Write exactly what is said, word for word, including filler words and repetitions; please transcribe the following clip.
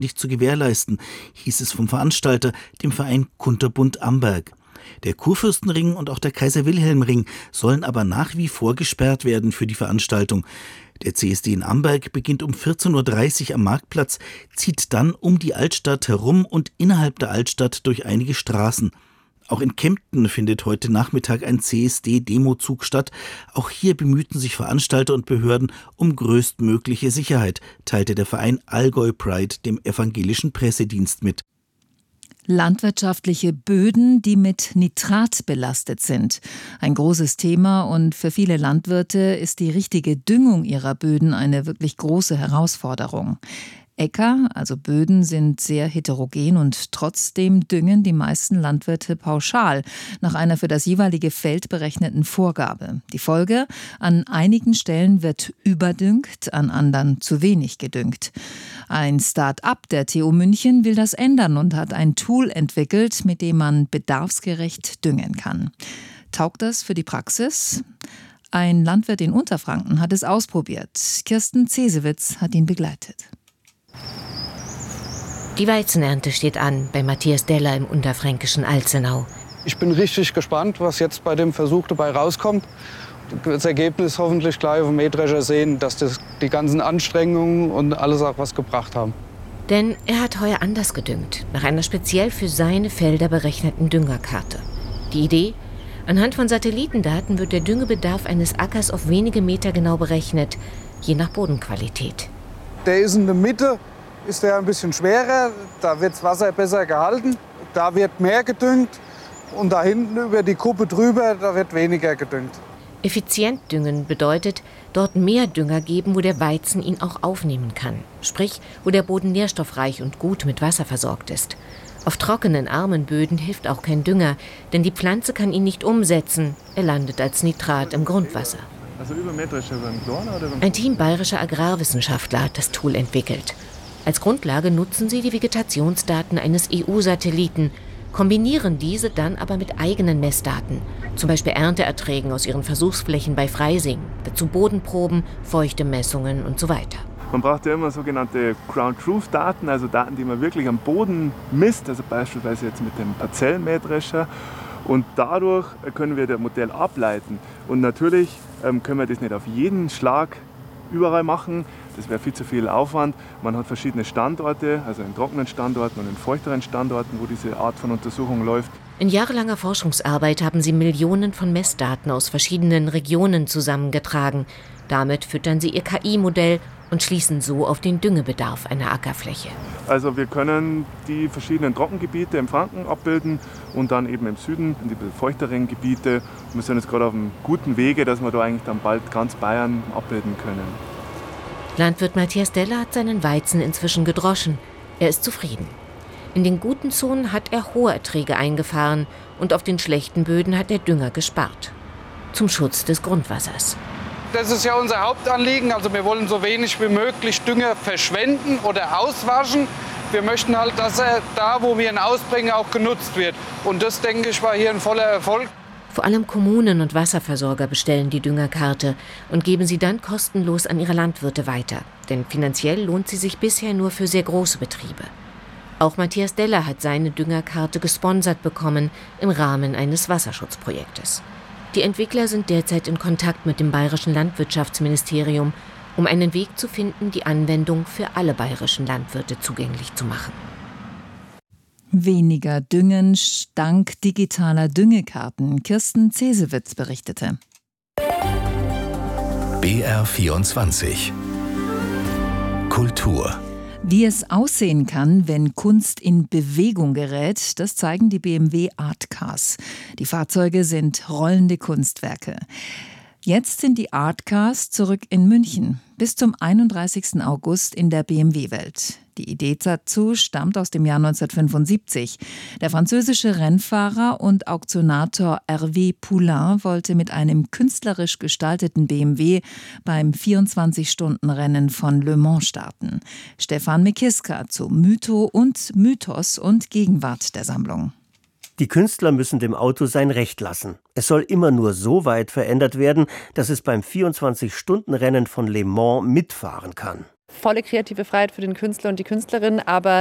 nicht zu gewährleisten, hieß es vom Veranstalter, dem Verein Kunterbund Amberg. Der Kurfürstenring und auch der Kaiser-Wilhelm-Ring sollen aber nach wie vor gesperrt werden für die Veranstaltung. Der C S D in Amberg beginnt um vierzehn Uhr dreißig am Marktplatz, zieht dann um die Altstadt herum und innerhalb der Altstadt durch einige Straßen. Auch in Kempten findet heute Nachmittag ein C S D-Demozug statt. Auch hier bemühten sich Veranstalter und Behörden um größtmögliche Sicherheit, teilte der Verein Allgäu Pride dem evangelischen Pressedienst mit. Landwirtschaftliche Böden, die mit Nitrat belastet sind. Ein großes Thema, und für viele Landwirte ist die richtige Düngung ihrer Böden eine wirklich große Herausforderung. Äcker, also Böden, sind sehr heterogen und trotzdem düngen die meisten Landwirte pauschal nach einer für das jeweilige Feld berechneten Vorgabe. Die Folge: An einigen Stellen wird überdüngt, an anderen zu wenig gedüngt. Ein Start-up der T U München will das ändern und hat ein Tool entwickelt, mit dem man bedarfsgerecht düngen kann. Taugt das für die Praxis? Ein Landwirt in Unterfranken hat es ausprobiert. Kirsten Cesewitz hat ihn begleitet. Die Weizenernte steht an bei Matthias Deller im unterfränkischen Alzenau. Ich bin richtig gespannt, was jetzt bei dem Versuch dabei rauskommt. Das Ergebnis hoffentlich gleich auf dem Mähdrescher sehen, dass das die ganzen Anstrengungen und alles auch was gebracht haben. Denn er hat heuer anders gedüngt, nach einer speziell für seine Felder berechneten Düngerkarte. Die Idee: Anhand von Satellitendaten wird der Düngebedarf eines Ackers auf wenige Meter genau berechnet, je nach Bodenqualität. Der ist in der Mitte, ist der ein bisschen schwerer, da wird das Wasser besser gehalten, da wird mehr gedüngt, und da hinten über die Kuppe drüber, da wird weniger gedüngt. Effizient düngen bedeutet, dort mehr Dünger geben, wo der Weizen ihn auch aufnehmen kann. Sprich, wo der Boden nährstoffreich und gut mit Wasser versorgt ist. Auf trockenen, armen Böden hilft auch kein Dünger, denn die Pflanze kann ihn nicht umsetzen. Er landet als Nitrat im Grundwasser. Also über Mähdrescher beim Kloner oder beim... Ein Team bayerischer Agrarwissenschaftler hat das Tool entwickelt. Als Grundlage nutzen sie die Vegetationsdaten eines E U-Satelliten, kombinieren diese dann aber mit eigenen Messdaten, zum Beispiel Ernteerträgen aus ihren Versuchsflächen bei Freising, dazu Bodenproben, Feuchtemessungen und so weiter. Man braucht ja immer sogenannte Ground-Truth-Daten, also Daten, die man wirklich am Boden misst, also beispielsweise jetzt mit dem Parzellenmähdrescher. Und dadurch können wir das Modell ableiten. Und natürlich ähm, können wir das nicht auf jeden Schlag überall machen. Das wäre viel zu viel Aufwand. Man hat verschiedene Standorte, also in trockenen Standorten und in feuchteren Standorten, wo diese Art von Untersuchung läuft. In jahrelanger Forschungsarbeit haben sie Millionen von Messdaten aus verschiedenen Regionen zusammengetragen. Damit füttern sie ihr K I-Modell und schließen so auf den Düngebedarf einer Ackerfläche. Also wir können die verschiedenen Trockengebiete im Franken abbilden und dann eben im Süden die feuchteren Gebiete. Wir sind jetzt gerade auf einem guten Wege, dass wir da eigentlich dann bald ganz Bayern abbilden können. Landwirt Matthias Deller hat seinen Weizen inzwischen gedroschen. Er ist zufrieden. In den guten Zonen hat er hohe Erträge eingefahren und auf den schlechten Böden hat er Dünger gespart. Zum Schutz des Grundwassers. Das ist ja unser Hauptanliegen. Also wir wollen so wenig wie möglich Dünger verschwenden oder auswaschen. Wir möchten halt, dass er da, wo wir ihn ausbringen, auch genutzt wird. Und das, denke ich, war hier ein voller Erfolg. Vor allem Kommunen und Wasserversorger bestellen die Düngerkarte und geben sie dann kostenlos an ihre Landwirte weiter. Denn finanziell lohnt sie sich bisher nur für sehr große Betriebe. Auch Matthias Deller hat seine Düngerkarte gesponsert bekommen im Rahmen eines Wasserschutzprojektes. Die Entwickler sind derzeit in Kontakt mit dem bayerischen Landwirtschaftsministerium, um einen Weg zu finden, die Anwendung für alle bayerischen Landwirte zugänglich zu machen. Weniger Düngen dank digitaler Düngekarten. Kirsten Cesewitz berichtete. B R vierundzwanzig Kultur. Wie es aussehen kann, wenn Kunst in Bewegung gerät, das zeigen die B M W Art Cars. Die Fahrzeuge sind rollende Kunstwerke. Jetzt sind die Art Cars zurück in München, bis zum einunddreißigsten August in der B M W-Welt. Die Idee dazu stammt aus dem Jahr neunzehnhundertfünfundsiebzig. Der französische Rennfahrer und Auktionator Hervé Poulain wollte mit einem künstlerisch gestalteten B M W beim vierundzwanzig-Stunden-Rennen von Le Mans starten. Stefan Mekiska zu Mytho und Mythos und Gegenwart der Sammlung. Die Künstler müssen dem Auto sein Recht lassen. Es soll immer nur so weit verändert werden, dass es beim vierundzwanzig-Stunden-Rennen von Le Mans mitfahren kann. volle kreative Freiheit für den Künstler und die Künstlerin, aber